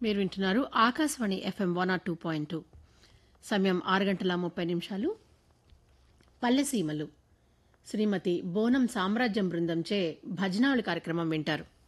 మీరు వింటున్నారు ఆకాశవాణి ఎఫ్ఎం 102.2. సమయం 6:30 పల్లెసీమలు శ్రీమతి బోనం సామ్రాజ్యం బృందంచే భజనావళి కార్యక్రమం వింటారు.